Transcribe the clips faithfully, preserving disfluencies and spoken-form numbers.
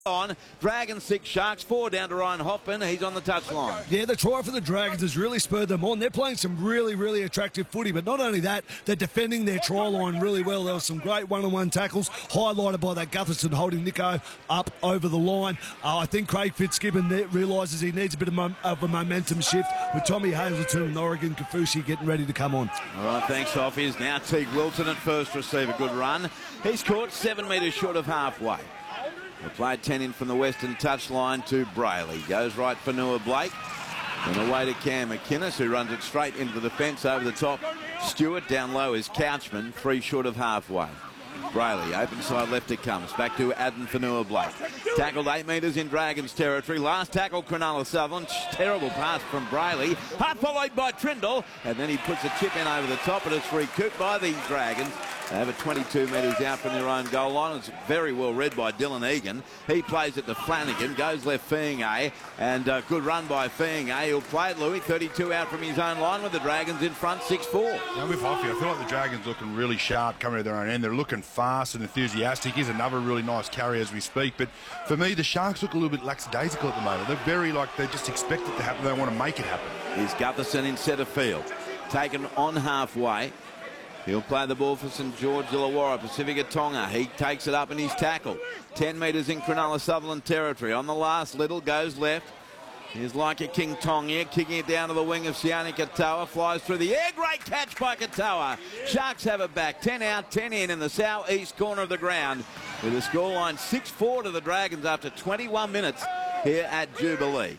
On Dragons six, Sharks four, down to Ryan Hoffman. He's on the touchline. Yeah, the try for the Dragons has really spurred them on. They're playing some really, really attractive footy, but not only that, they're defending their try line really well. There were some great one-on-one tackles, highlighted by that Gutherson holding Nico up over the line. Uh, I think Craig Fitzgibbon realises he needs a bit of, mom of a momentum shift with Tommy Hazelton and Oregon Kafusi getting ready to come on. All right, thanks, Hoffy. Now Teague Wilson at first receive a good run. He's caught seven metres short of halfway. The play ten in from the western touchline to Brayley. Goes right for Noah Blake. And away to Cam McInnes, who runs it straight into the defence over the top. Stewart down low is Couchman, three short of halfway. Brayley, open side left it comes. Back to Adden for Noah Blake. Tackled eight metres in Dragons territory. Last tackle, Cronulla Sutherland. Terrible pass from Brayley. Hard followed by Trindle. And then he puts a chip in over the top, but it's recouped by these Dragons. They have it twenty-two metres out from their own goal line. It's very well read by Dylan Egan. He plays it to Flanagan, goes left Fiingay, and a uh, good run by Fiingay. He'll play it, Louis, thirty-two out from his own line with the Dragons in front, six four. Now with Hoffy, I feel like the Dragons looking really sharp coming to their own end. They're looking fast and enthusiastic. Here's another really nice carry as we speak. But for me, the Sharks look a little bit lackadaisical at the moment. They're very like they just expect it to happen. They don't want to make it happen. Here's Gutherson in centre field. Taken on halfway. He'll play the ball for St George Illawarra, Pacifica Tonga. He takes it up and he's tackled. ten metres in Cronulla Sutherland territory. On the last, Little goes left. Here's like a King Tong here, kicking it down to the wing of Sione Katoa. Flies through the air. Great catch by Katoa. Sharks have it back. ten out, ten in in the southeast corner of the ground. With a scoreline six four to the Dragons after twenty-one minutes here at Jubilee.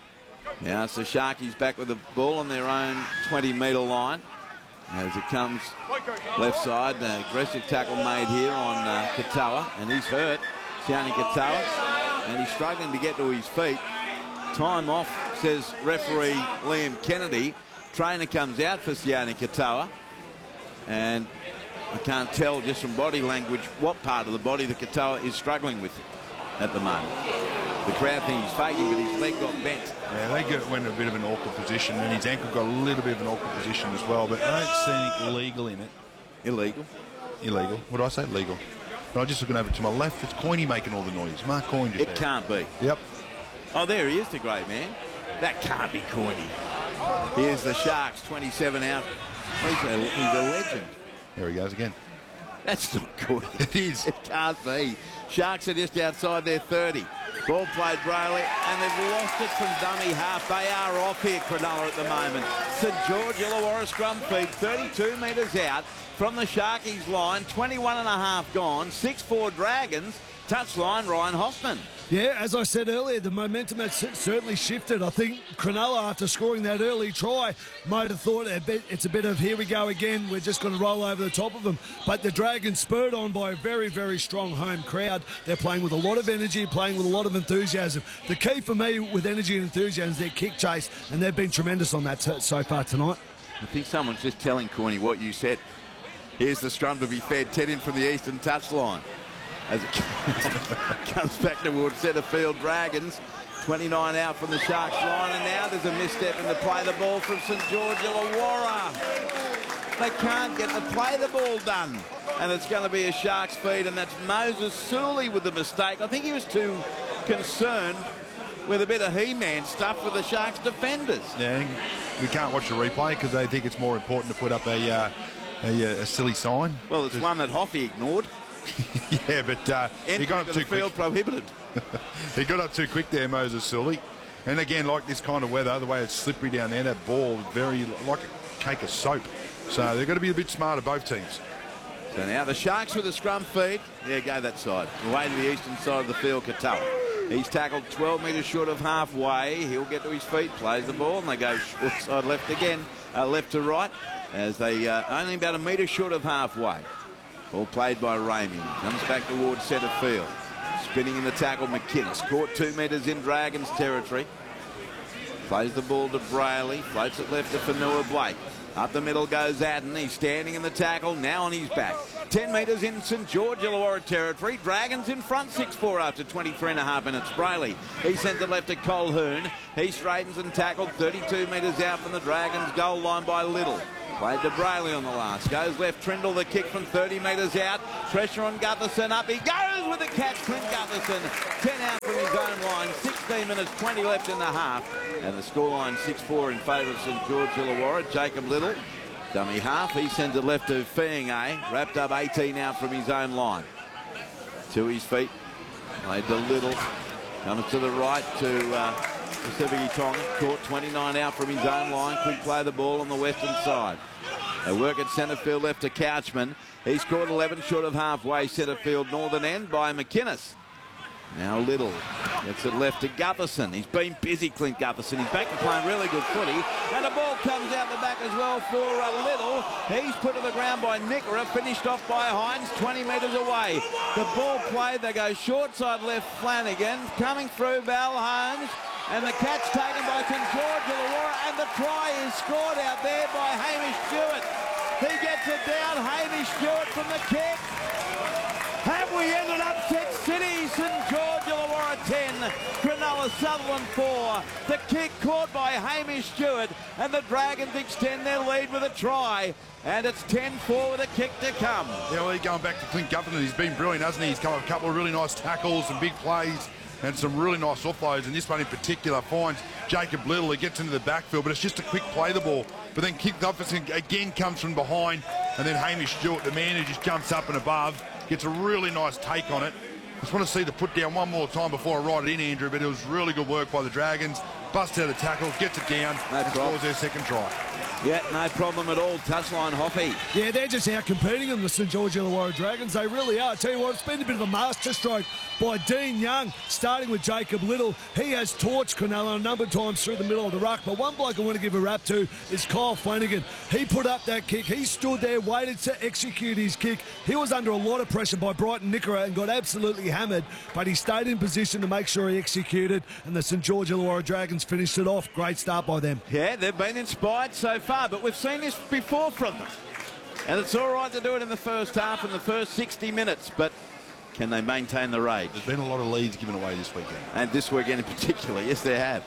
Now it's the Sharkies back with the ball on their own twenty metre line. As it comes left side, an aggressive tackle made here on uh, Katoa, and he's hurt, Sione Katoa, and he's struggling to get to his feet. Time off, says referee Liam Kennedy. Trainer comes out for Sione Katoa, and I can't tell just from body language what part of the body the Katoa is struggling with at the moment. The crowd think he's faking, but his leg got bent. Yeah, they got, went in a bit of an awkward position, and his ankle got a little bit of an awkward position as well, but I don't see anything illegal in it. Illegal? Illegal. What did I say? Legal. But I'm just looking over to my left. It's Coyne making all the noise. Mark Coyne just It there. Can't be. Yep. Oh, there he is, the great man. That can't be Coyne. Here's the Sharks, twenty-seven out. He's a, he's a legend. There he goes again. That's not good. It is. It can't be. Sharks are just outside their thirty. Ball played Brayley, and they've lost it from dummy half. They are off here, Cronulla, at the moment. St George Illawarra scrum feed, thirty-two metres out from the Sharkies line, twenty-one and a half gone, six four Dragons. Touchline, Ryan Hoffman. Yeah, as I said earlier, the momentum has certainly shifted. I think Cronulla, after scoring that early try, might have thought a bit, it's a bit of here we go again, we're just going to roll over the top of them. But the Dragons, spurred on by a very, very strong home crowd. They're playing with a lot of energy, playing with a lot of enthusiasm. The key for me with energy and enthusiasm is their kick chase, and they've been tremendous on that so far tonight. I think someone's just telling Coyne what you said. Here's the scrum to be fed, ten in from the eastern touchline. As it comes back towards centre field, Dragons, twenty-nine out from the Sharks line, and now there's a misstep in the play the ball from St George Illawarra. They can't get the play the ball done, and it's going to be a Sharks feed, and that's Moses Suley with the mistake. I think he was too concerned with a bit of He-Man stuff with the Sharks defenders. Yeah, we can't watch the replay because they think it's more important to put up a, uh, a, a silly sign. Well, it's Just... one that Hoffy ignored. Yeah, but uh, he got up too field quick. Prohibited. He got up too quick there, Moses Sully. And again, like this kind of weather, the way it's slippery down there, that ball is very like a cake of soap. So they've got to be a bit smarter, both teams. So now the Sharks with a scrum feed. Yeah, go that side. Away to the eastern side of the field, Katoa. He's tackled twelve metres short of halfway. He'll get to his feet, plays the ball, and they go short side left again, uh, left to right, as they uh, only about a metre short of halfway. All played by Ramey. Comes back towards centre field. Spinning in the tackle, McInnes. Caught two metres in Dragons territory. Plays the ball to Brayley. Floats it left to Fanua Blake. Up the middle goes Adden. He's standing in the tackle. Now on his back. ten metres in St George Illawarra territory. Dragons in front six four after twenty-three and a half minutes. Brayley. He sends it left to Colhoun. He straightens and tackled thirty-two metres out from the Dragons goal line by Little. Played to Brayley on the last. Goes left, Trindle, the kick from thirty metres out. Pressure on Gutherson, up he goes with the catch. Clint Gutherson, ten out from his own line. sixteen minutes, twenty left in the half. And the scoreline six four in favour of St George Illawarra. Jacob Little, dummy half. He sends it left to Fiinga. Wrapped up eighteen out from his own line. To his feet. Played to Little. Comes to the right to uh, Pacific Tonga. Caught twenty-nine out from his own line. Quick play the ball on the western side. They work at centre field left to Couchman. He scored eleven short of halfway centre field northern end by McInnes. Now Little gets it left to Gutherson. He's been busy, Clint Gutherson. He's back to playing really good footy. And the ball comes out the back as well for uh, Little. He's put to the ground by Nickera. Finished off by Hines, twenty metres away. The ball played. They go short side left, Flanagan. Coming through, Val Holmes. And the catch taken by St George Illawarra. And the try is scored out there by Hamish Stewart. He gets it down. Hamish Stewart from the kick. Have we ended up Tech City? St George Illawarra ten, Cronulla Sutherland four. The kick caught by Hamish Stewart, and the Dragons extend their lead with a try. And it's ten four with a kick to come. Yeah, well, going back to Clint Gutherson, he's been brilliant, hasn't he? He's come up a couple of really nice tackles and big plays and some really nice offloads, and this one in particular finds Jacob Little. He gets into the backfield, but it's just a quick play the ball. But then Clint Gutherson again comes from behind, and then Hamish Stewart, the man who just jumps up and above, gets a really nice take on it. Just want to see the put down one more time before I write it in, Andrew, but it was really good work by the Dragons. Busts out the tackle, gets it down, That's and scores their second try. Yeah, no problem at all. Touchline Hoppy. Yeah, they're just out competing them, the St George Illawarra Dragons. They really are. I tell you what, it's been a bit of a masterstroke by Dean Young, starting with Jacob Little. He has torched Cronulla a number of times through the middle of the ruck, but one bloke I want to give a rap to is Kyle Flanagan. He put up that kick. He stood there, waited to execute his kick. He was under a lot of pressure by Brighton Nickera and got absolutely hammered, but he stayed in position to make sure he executed, and the St George Illawarra Dragons finished it off. Great start by them. Yeah, they've been inspired so far, but we've seen this before from them. And it's all right to do it in the first half, in the first sixty minutes, but can they maintain the rage? There's been a lot of leads given away this weekend. And this weekend in particular, yes, they have.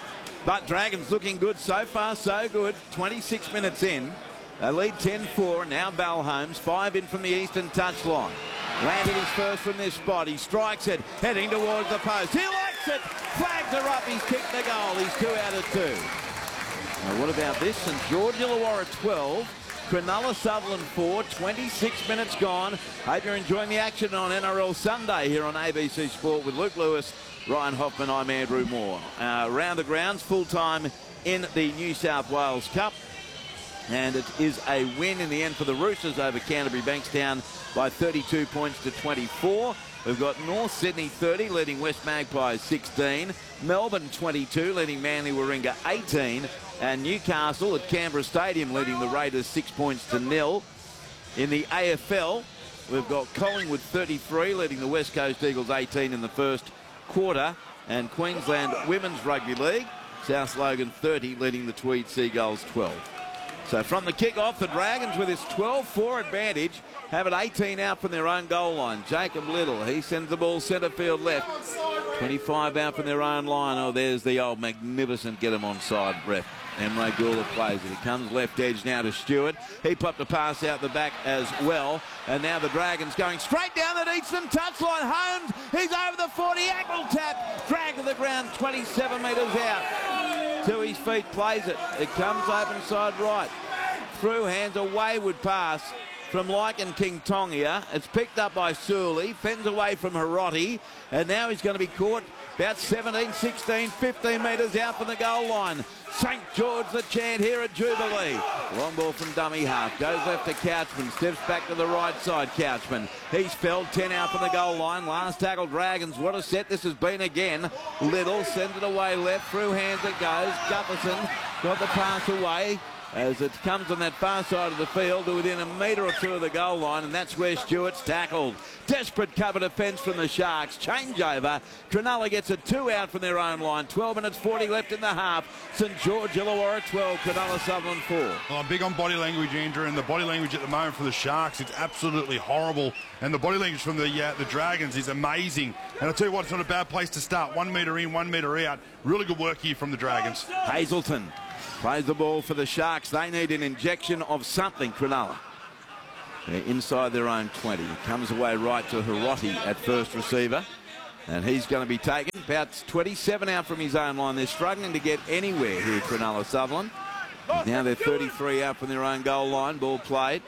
But Dragons looking good so far, so good. twenty-six minutes in. They lead ten four. Now Val Holmes, five in from the eastern touchline. Landed his first from this spot. He strikes it, heading towards the post. He likes it. Flags are up. He's kicked the goal. He's two out of two. Now what about this? St George Illawarra twelve. Cronulla Sutherland four, twenty-six minutes gone. Hope you're enjoying the action on N R L Sunday here on A B C Sport with Luke Lewis, Ryan Hoffman, I'm Andrew Moore. Uh, round the grounds, full time in the New South Wales Cup. And it is a win in the end for the Roosters over Canterbury Bankstown by thirty-two points to twenty-four. We've got North Sydney thirty, leading West Magpies sixteen. Melbourne twenty-two, leading Manly Warringah eighteen. And Newcastle at Canberra Stadium leading the Raiders six points to nil. In the A F L, we've got Collingwood thirty-three, leading the West Coast Eagles eighteen in the first quarter. And Queensland Women's Rugby League, South Logan thirty, leading the Tweed Seagulls twelve. So from the kick-off, the Dragons with his twelve four advantage have it eighteen out from their own goal line. Jacob Little, he sends the ball centre field left. twenty-five out from their own line. Oh, there's the old magnificent get him onside ref. Emre Gula plays it. He comes left edge now to Stewart. He popped a pass out the back as well. And now the Dragons going straight down the eastern touchline. Holmes, he's over the forty. Ankle tap. Drag to the ground, twenty-seven metres out. To his feet, plays it. It comes open side right. Through hands, a wayward pass from Lycan King Tongia. It's picked up by Suley. Fends away from Hiroti. And now he's going to be caught about seventeen, sixteen, fifteen metres out from the goal line. St George the chant here at Jubilee. Long ball from dummy half. Goes left to Couchman. Steps back to the right side, Couchman. He's felled ten out from the goal line. Last tackle, Dragons. What a set this has been again. Little sends it away left. Through hands it goes. Gutherson got the pass away as it comes on that far side of the field to within a metre or two of the goal line, and that's where Stewart's tackled. Desperate cover defence from the Sharks. Changeover. Cronulla gets a two out from their own line. twelve minutes forty left in the half. St George Illawarra twelve, Cronulla Sutherland four. Well, I'm big on body language, Andrew, and the body language at the moment for the Sharks, it's absolutely horrible. And the body language from the uh, the Dragons is amazing. And I'll tell you what, it's not a bad place to start. One metre in, one metre out. Really good work here from the Dragons. Hazelton Plays the ball for the Sharks. They need an injection of something, Cronulla. They're inside their own twenty. He comes away right to Hiroti at first receiver. And he's going to be taken about twenty-seven out from his own line. They're struggling to get anywhere here, Cronulla Sutherland. Now they're thirty-three out from their own goal line. Ball played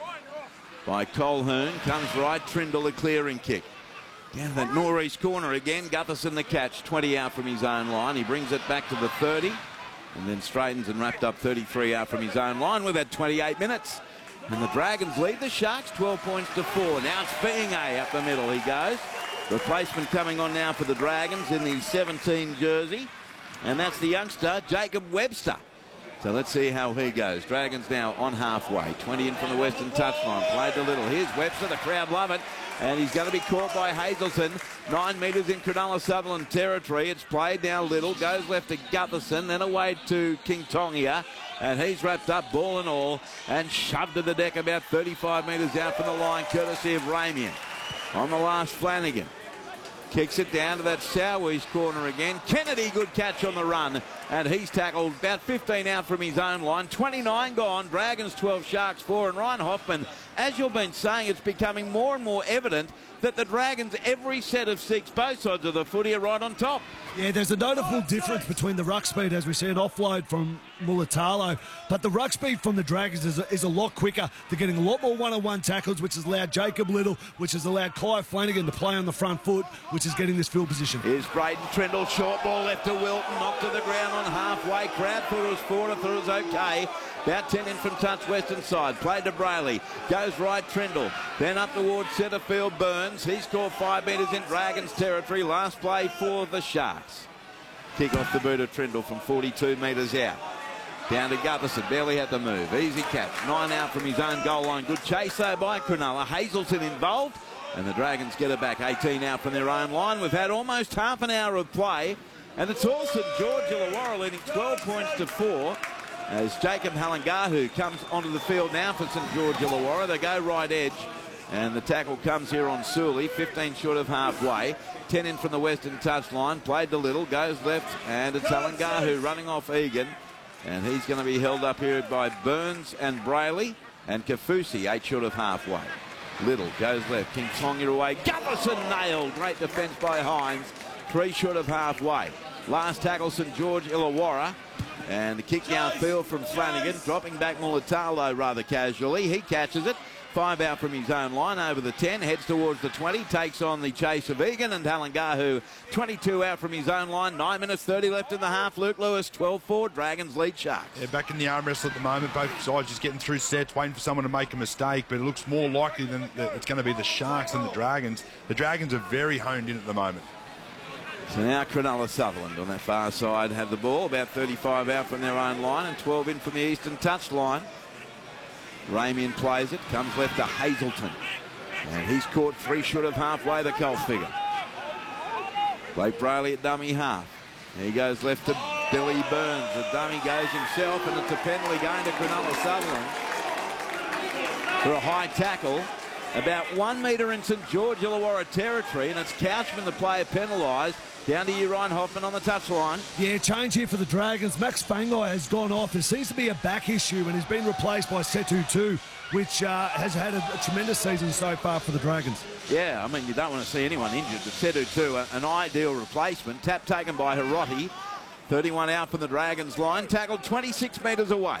by Colquhoun. Comes right. Trindle a clearing kick. Down to that northeast corner again. Gutherson the catch. twenty out from his own line. He brings it back to the thirty. And then straightens and wrapped up thirty-three out from his own line. We've had twenty-eight minutes. And the Dragons lead the Sharks twelve points to four. Now it's Fiingay up the middle. He goes. Replacement coming on now for the Dragons in the seventeen jersey. And that's the youngster, Jacob Webster. So let's see how he goes. Dragons now on halfway. twenty in from the western touchline. Played a little. Here's Webster. The crowd love it. And he's going to be caught by Hazelton. Nine metres in Cronulla Sutherland territory. It's played now little. Goes left to Gutherson. Then away to King Tongia. And he's wrapped up, ball and all. And shoved to the deck about thirty-five metres out from the line, courtesy of Ramian. On the last, Flanagan. Kicks it down to that southeast corner again. Kennedy, good catch on the run. And he's tackled about fifteen out from his own line. twenty-nine gone. Dragons twelve, Sharks four. And Ryan Hoffman, as you've been saying, it's becoming more and more evident that the Dragons, every set of six, both sides of the footy, are right on top. Yeah, there's a notable difference between the ruck speed, as we see an offload from Mulatalo, but the ruck speed from the Dragons is a, is a lot quicker. They're getting a lot more one-on-one tackles, which has allowed Jacob Little, which has allowed Kai Flanagan to play on the front foot, which is getting this field position. Here's Braden Trindle, short ball left to Wilton, knocked to the ground on halfway. Crowd thought it was forward, I thought it was okay. About ten in from touch, western side. Played to Brayley. Goes right, Trindle. Then up towards centre field, Burns. He scored five metres in Dragons territory. Last play for the Sharks. Kick off the boot of Trindle from forty-two metres out. Down to Gutherson. Barely had to move. Easy catch. Nine out from his own goal line. Good chase though by Cronulla. Hazelton involved. And the Dragons get it back. eighteen out from their own line. We've had almost half an hour of play. And it's all St George Illawarra leading twelve points to four. As Jacob Halangahu comes onto the field now for St George Illawarra. They go right edge. And the tackle comes here on Sully. fifteen short of halfway. ten in from the western touchline. Played to Little. Goes left. And it's Halangahu running off Egan. And he's going to be held up here by Burns and Brayley. And Kafusi, eight short of halfway. Little goes left. King Tonga away. Gutherson nailed. Great defence by Hines. Three short of halfway. Last tackle, St George Illawarra. And the kick downfield from Flanagan. Dropping back Mulatalo rather casually. He catches it. Five out from his own line over the ten. Heads towards the twenty. Takes on the chase of Egan and Halangahu. twenty-two out from his own line. nine minutes thirty left in the half. Luke Lewis, twelve four. Dragons lead Sharks. Yeah, back in the arm wrestle at the moment. Both sides just getting through sets, waiting for someone to make a mistake. But it looks more likely than that it's going to be the Sharks than the Dragons. The Dragons are very honed in at the moment. So now Cronulla Sutherland on that far side have the ball. About thirty-five out from their own line and twelve in from the eastern touchline. Ramian plays it, comes left to Hazelton. And he's caught three short of halfway, the Colt figure. Blake Brayley at dummy half. He goes left to Billy Burns. The dummy goes himself, and it's a penalty going to Cronulla Sutherland for a high tackle. About one metre in St George Illawarra territory, and it's Couchman, the player, penalised. Down to you, Ryan Hoffman on the touchline. Yeah, change here for the Dragons. Max Fangai has gone off. There seems to be a back issue, and he's been replaced by Setu two, which uh, has had a, a tremendous season so far for the Dragons. Yeah, I mean, you don't want to see anyone injured. But Setu two, an ideal replacement. Tap taken by Hiroti. thirty-one out from the Dragons line. Tackled twenty-six metres away.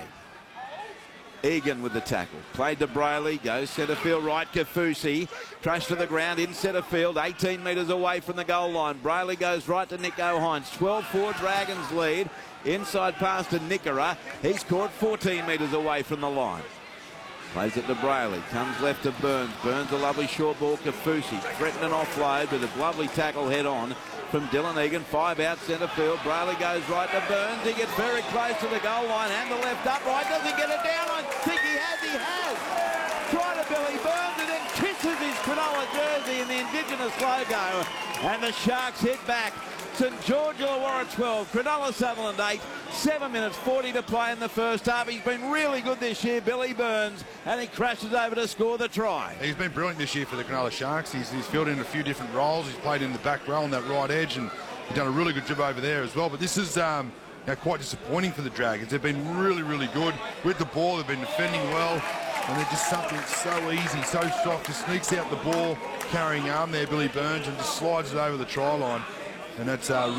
Egan with the tackle. Played to Brayley. Goes centre field right. Kafusi. Crashed to the ground in centre field. eighteen metres away from the goal line. Brayley goes right to Nico Hines. twelve four Dragons lead. Inside pass to Nickera. He's caught fourteen metres away from the line. Plays it to Brayley. Comes left to Burns. Burns a lovely short ball. Kafusi. Threatening offload with a lovely tackle head on from Dylan Egan. Five out centre field. Brayley goes right to Burns. He gets very close to the goal line and the left upright. Does he get it down? I think he has. He has. Try to Billy Burns and then kisses his Cronulla jersey in the Indigenous logo. And the Sharks hit back. St George Illawarra twelve, Cronulla Sutherland eight, seven minutes forty to play in the first half. He's been really good this year, Billy Burns, and he crashes over to score the try. He's been brilliant this year for the Cronulla Sharks. He's, he's filled in a few different roles. He's played in the back row on that right edge, and he's done a really good job over there as well. But this is um, Now, quite disappointing for the Dragons. They've been really, really good with the ball. They've been defending well, and they're just something so easy, so soft. Just sneaks out the ball, carrying arm there, Billy Burns, and just slides it over the try line. And that's uh,